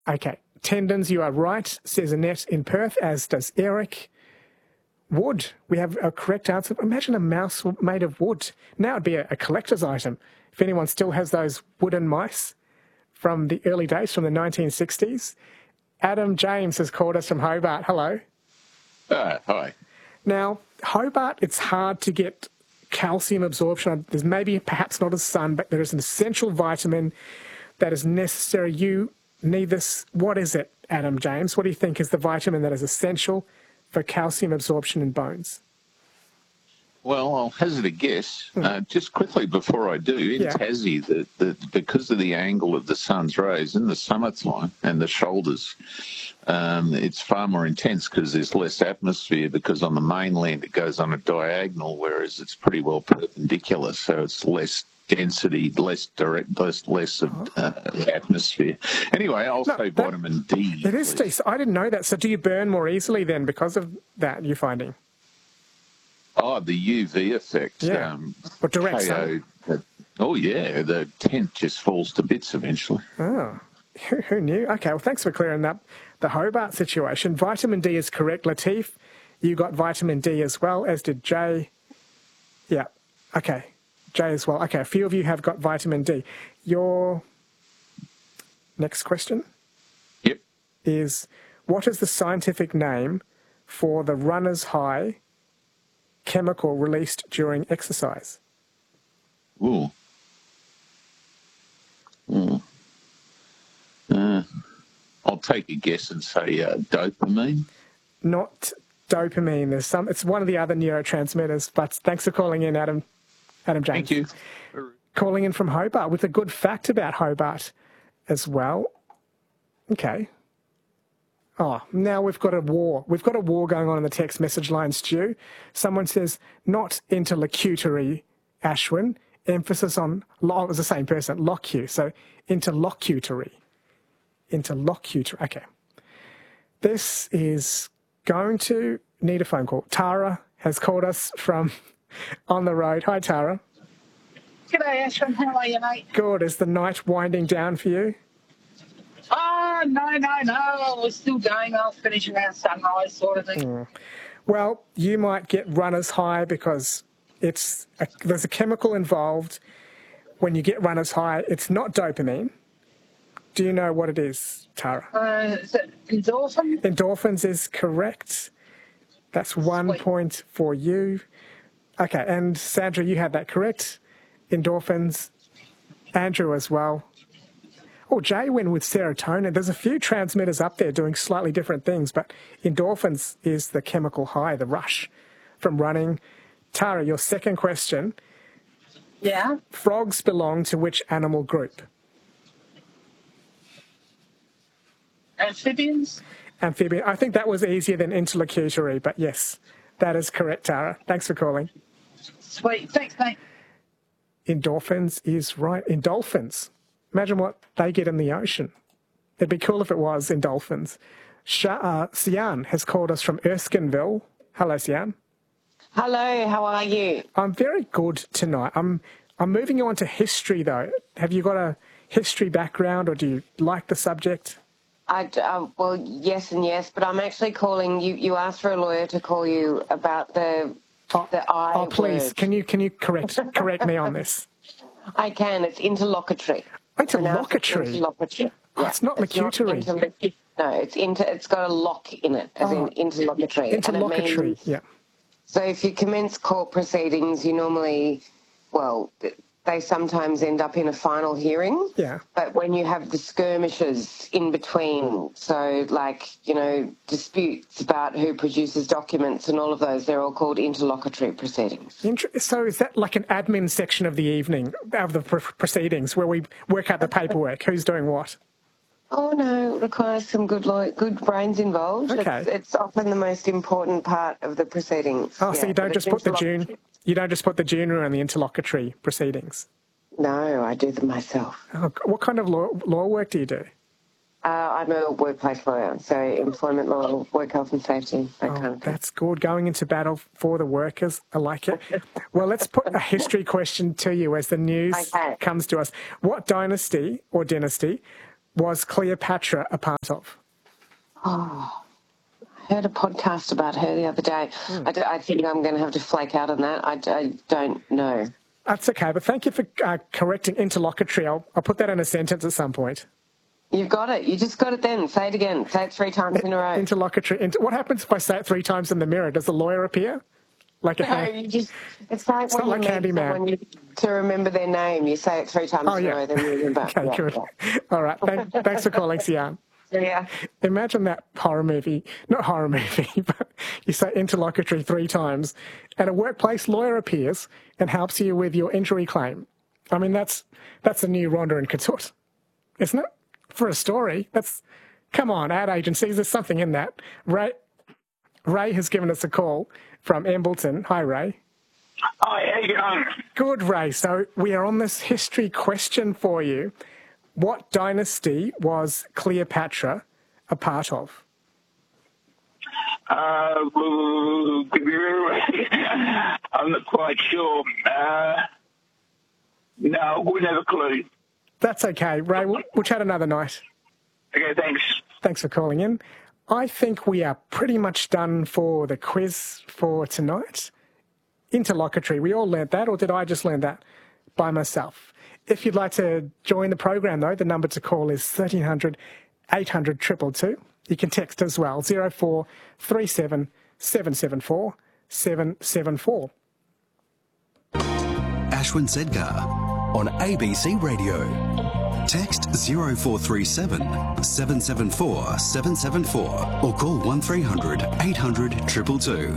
Okay. Tendons, you are right, says Annette in Perth, as does Eric. Wood, we have a correct answer. Imagine a mouse made of wood. Now it'd be a collector's item. If anyone still has those wooden mice from the early days, from the 1960s. Adam James has called us from Hobart. Hello. Hi. Now, Hobart, it's hard to get calcium absorption. There's maybe perhaps not a sun, but there is an essential vitamin that is necessary. You need this. What is it, Adam James? What do you think is the vitamin that is essential for calcium absorption in bones? Well, I'll hazard a guess. Just quickly before I do, in Tassie, because of the angle of the sun's rays in the summertime and the shoulders, it's far more intense because there's less atmosphere, because on the mainland it goes on a diagonal, whereas it's pretty well perpendicular, so it's less density, less direct, less of atmosphere. Anyway, I'll say vitamin D. It is D. So I didn't know that. So do you burn more easily then because of that, you're finding? Oh, the UV effect. Yeah. But direct sun. Oh, yeah. The tent just falls to bits eventually. Oh, who knew? Okay, well, thanks for clearing up the Hobart situation. Vitamin D is correct. Latif, you got vitamin D as well, as did Jay. Yeah. Okay. Jay as well. Okay, a few of you have got vitamin D. Your next question is, what is the scientific name for the runner's high chemical released during exercise? Ooh. I'll take a guess and say dopamine. Not dopamine. It's one of the other neurotransmitters, but thanks for calling in, Adam James. Thank you. Calling in from Hobart with a good fact about Hobart as well. Okay. Oh, now we've got a war. We've got a war going on in the text message line, Stu. Someone says, not interlocutory, Ashwin. Emphasis on, it was the same person, locu. So interlocutory. Interlocutory. Okay. This is going to need a phone call. Tara has called us from on the road. Hi, Tara. G'day, Ashwin. How are you, mate? Good. Is the night winding down for you? Oh, no. We're still going. I'll finish around sunrise sort of thing. Well, you might get runner's high because there's a chemical involved when you get runner's high. It's not dopamine. Do you know what it is, Tara? Is it endorphin? Endorphins is correct. That's 1 point for you. Okay, and Sandra, you had that correct. Endorphins. Andrew as well. Oh, Jay went with serotonin. There's a few transmitters up there doing slightly different things, but endorphins is the chemical high, the rush from running. Tara, your second question. Yeah? Frogs belong to which animal group? Amphibians? Amphibian. I think that was easier than interlocutory, but yes, that is correct, Tara. Thanks for calling. Sweet. Thanks, mate. Endorphins is right. Endorphins. Imagine what they get in the ocean. It'd be cool if it was endorphins. Sian has called us from Erskineville. Hello, Sian. Hello, how are you? I'm very good tonight. I'm moving you on to history, though. Have you got a history background, or do you like the subject? Well, yes and yes, but I'm actually calling you. You asked for a lawyer to call you about the I. Oh, please, word. can you correct me on this? I can. It's interlocutory. Interlocutory. Interlocutory. Oh, it's not locutory. No, it's got a lock in it, as in interlocutory. Interlocutory. And it means, yeah. So if you commence court proceedings, you normally, they sometimes end up in a final hearing. Yeah. But when you have the skirmishes in between, so disputes about who produces documents and all of those, they're all called interlocutory proceedings. So is that like an admin section of the evening, of the proceedings, where we work out the paperwork, who's doing what? Oh, no, it requires some good brains involved. Okay. It's often the most important part of the proceedings. Oh, so you don't just put the junior on the interlocutory proceedings? No, I do them myself. Oh, what kind of law work do you do? I'm a workplace lawyer, so employment law, work health and safety, that kind of thing. That's good. Going into battle for the workers. I like it. Well, let's put a history question to you as the news comes to us. What dynasty was Cleopatra a part of? Oh, I heard a podcast about her the other day. I think I'm going to have to flake out on that. I don't know. That's okay, but thank you for correcting interlocutory. I'll put that in a sentence at some point. You've got it. You just got it then. Say it again. Say it 3 times in a row. Interlocutory. What happens if I say it 3 times in the mirror? Does the lawyer appear? Like it's like when like you meet someone to remember their name. You say it 3 times in a row, then you remember. Okay, good. Yeah. All right. Thanks for calling, Sian. Yeah. Imagine that horror movie, not horror movie, but you say interlocutory 3 times and a workplace lawyer appears and helps you with your injury claim. I mean, that's the new Rhonda and Katut, isn't it? For a story. Come on, ad agencies, there's something in that. Ray has given us a call from Embleton. Hi, Ray. Hi, how you going? Good, Ray. So we are on this history question for you. What dynasty was Cleopatra a part of? I'm not quite sure. No, we have a clue. That's okay, Ray. We'll chat another night. Okay, thanks. Thanks for calling in. I think we are pretty much done for the quiz for tonight. Interlocutory, we all learnt that, or did I just learn that by myself? If you'd like to join the program, though, the number to call is 1300 800 222. You can text as well, 0437 774 774. Ashwin Sedgar on ABC Radio. Text 0437 774 774 or call 1300 800 222.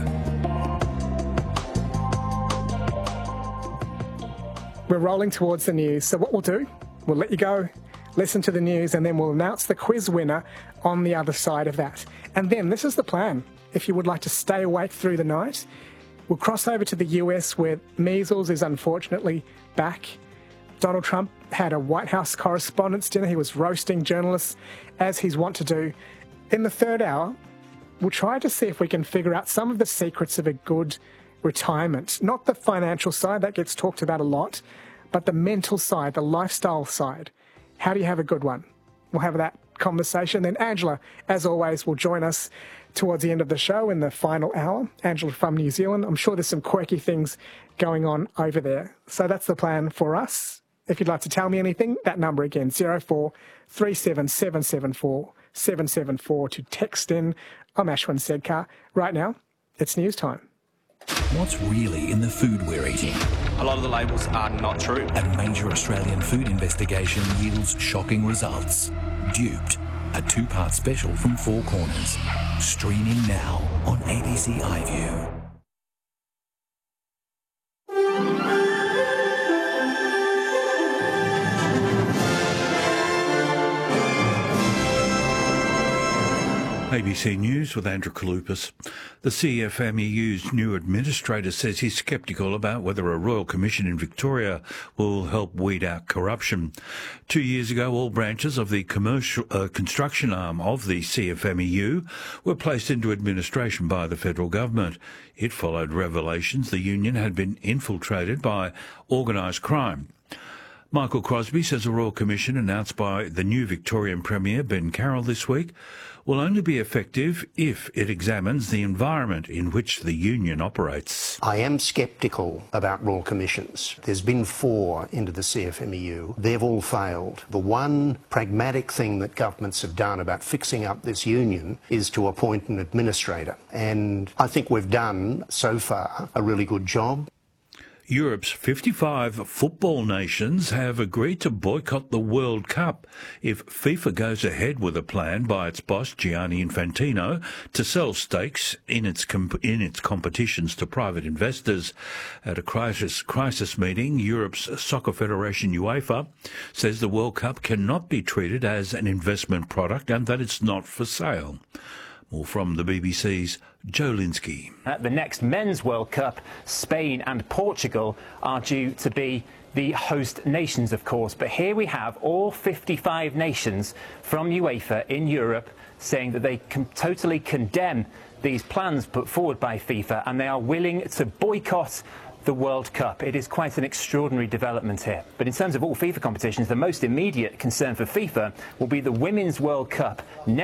We're rolling towards the news, so what we'll do, we'll let you go, listen to the news, and then we'll announce the quiz winner on the other side of that. And then this is the plan. If you would like to stay awake through the night, we'll cross over to the US where measles is unfortunately back. Donald Trump had a White House Correspondents' Dinner. He was roasting journalists, as he's wont to do. In the third hour, we'll try to see if we can figure out some of the secrets of a good retirement. Not the financial side, that gets talked about a lot, but the mental side, the lifestyle side. How do you have a good one? We'll have that conversation. Then Angela, as always, will join us towards the end of the show in the final hour. Angela from New Zealand. I'm sure there's some quirky things going on over there. So that's the plan for us. If you'd like to tell me anything, that number again, 0437 774 774 to text in. I'm Ashwin Sedkar. Right now, it's news time. What's really in the food we're eating? A lot of the labels are not true. A major Australian food investigation yields shocking results. Duped, a 2-part special from Four Corners. Streaming now on ABC iView. ABC News with Andrew Kalupas. The CFMEU's new administrator says he's sceptical about whether a Royal Commission in Victoria will help weed out corruption. 2 years ago, all branches of the commercial construction arm of the CFMEU were placed into administration by the federal government. It followed revelations the union had been infiltrated by organised crime. Michael Crosby says a Royal Commission announced by the new Victorian Premier Ben Carroll this week will only be effective if it examines the environment in which the union operates. I am sceptical about Royal Commissions. There's been 4 into the CFMEU. They've all failed. The one pragmatic thing that governments have done about fixing up this union is to appoint an administrator. And I think we've done, so far, a really good job. Europe's 55 football nations have agreed to boycott the World Cup if FIFA goes ahead with a plan by its boss Gianni Infantino to sell stakes in its competitions to private investors. At a crisis meeting, Europe's soccer federation UEFA says the World Cup cannot be treated as an investment product and that it's not for sale. More from the BBC's Joe Linsky. At the next Men's World Cup, Spain and Portugal are due to be the host nations, of course. But here we have all 55 nations from UEFA in Europe saying that they can totally condemn these plans put forward by FIFA and they are willing to boycott the World Cup. It is quite an extraordinary development here. But in terms of all FIFA competitions, the most immediate concern for FIFA will be the Women's World Cup.